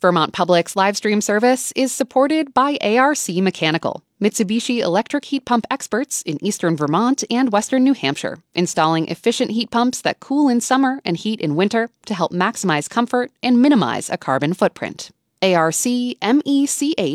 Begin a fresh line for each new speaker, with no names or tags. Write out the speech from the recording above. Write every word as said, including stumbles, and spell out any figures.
Vermont Public's live stream service is supported by A R C Mechanical, Mitsubishi electric heat pump experts in eastern Vermont and western New Hampshire, installing efficient heat pumps that cool in summer and heat in winter to help maximize comfort and minimize a carbon footprint. A R C M E C H